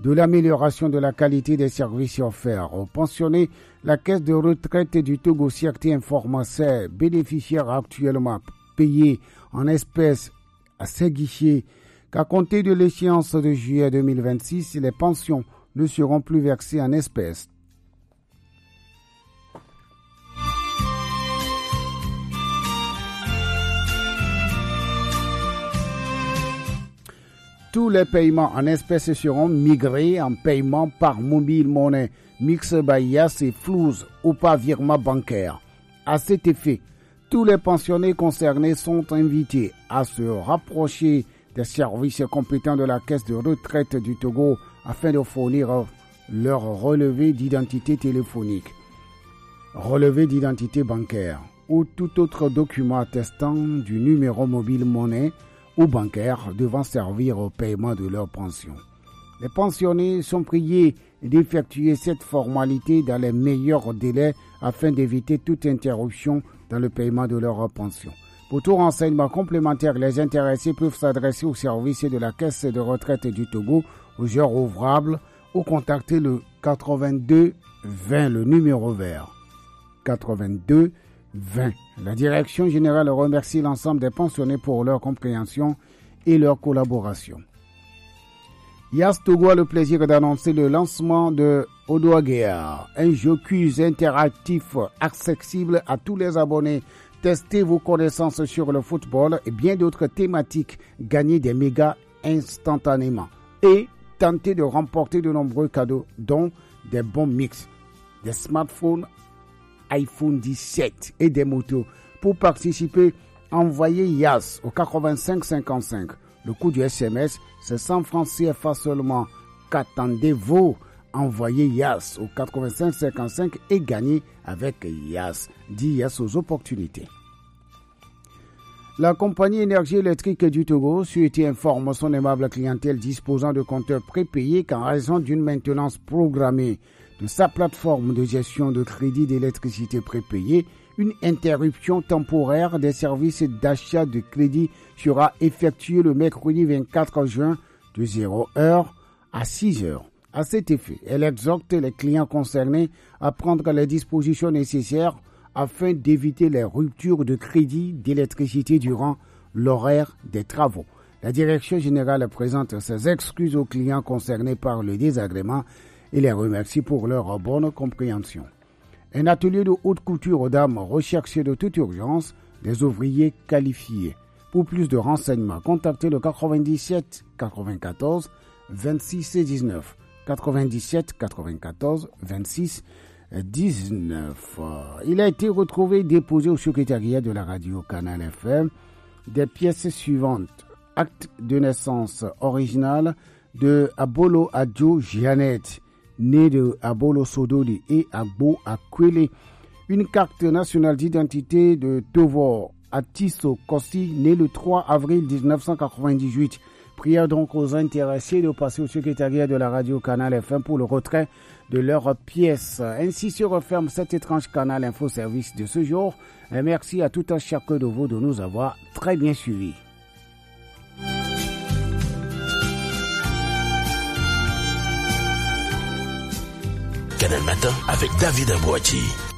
de l'amélioration de la qualité des services offerts aux pensionnés. La Caisse de retraite du Togo CRT informe ses bénéficiaires actuellement payés en espèces à ses guichets qu'à compter de l'échéance de juillet 2026, les pensions ne seront plus versées en espèces. Tous les paiements en espèces seront migrés en paiement par mobile monnaie, Mix by Yas et Flouz ou par virement bancaire. À cet effet, tous les pensionnés concernés sont invités à se rapprocher des services compétents de la Caisse de retraite du Togo afin de fournir leur relevé d'identité téléphonique, relevé d'identité bancaire ou tout autre document attestant du numéro mobile monnaie ou bancaires devant servir au paiement de leur pension. Les pensionnés sont priés d'effectuer cette formalité dans les meilleurs délais afin d'éviter toute interruption dans le paiement de leur pension. Pour tout renseignement complémentaire, les intéressés peuvent s'adresser au service de la Caisse de retraite du Togo aux heures ouvrables ou contacter le 82 20, le numéro vert. 82 20. La direction générale remercie l'ensemble des pensionnés pour leur compréhension et leur collaboration. Yas Togo a le plaisir d'annoncer le lancement de Odoagea, un jeu quiz interactif accessible à tous les abonnés. Testez vos connaissances sur le football et bien d'autres thématiques, gagnez des mégas instantanément et tentez de remporter de nombreux cadeaux, dont des bons mix, des smartphones iPhone 17 et des motos. Pour participer, envoyez YAS au 8555. Le coût du SMS, c'est 100 francs CFA seulement. Qu'attendez-vous? Envoyez YAS au 8555 et gagnez avec YAS. Dit YAS aux opportunités. La compagnie énergie électrique du Togo souhaite informe son aimable clientèle disposant de compteurs prépayés qu'en raison d'une maintenance programmée de sa plateforme de gestion de crédit d'électricité prépayée, une interruption temporaire des services d'achat de crédit sera effectuée le mercredi 24 juin de 0h à 6h. À cet effet, elle exhorte les clients concernés à prendre les dispositions nécessaires afin d'éviter les ruptures de crédit d'électricité durant l'horaire des travaux. La direction générale présente ses excuses aux clients concernés par le désagrément et les remercie pour leur bonne compréhension. Un atelier de haute couture aux dames recherché de toute urgence des ouvriers qualifiés. Pour plus de renseignements, contactez le 97 94 26 19. 97 94 26 19. Il a été retrouvé déposé au secrétariat de la radio Canal FM des pièces suivantes. Acte de naissance original de Abolo Adjo Jeannette, né de Abolo Sodoli et Agbo Akwele. Une carte nationale d'identité de Tovo Atiso Kossi, né le 3 avril 1998. Prière donc aux intéressés de passer au secrétariat de la radio Canal FM pour le retrait de leurs pièces. Ainsi se referme cet étrange canal info service de ce jour. Et merci à tout un chacun de vous de nous avoir très bien suivis. Canal Matin avec David Abouati.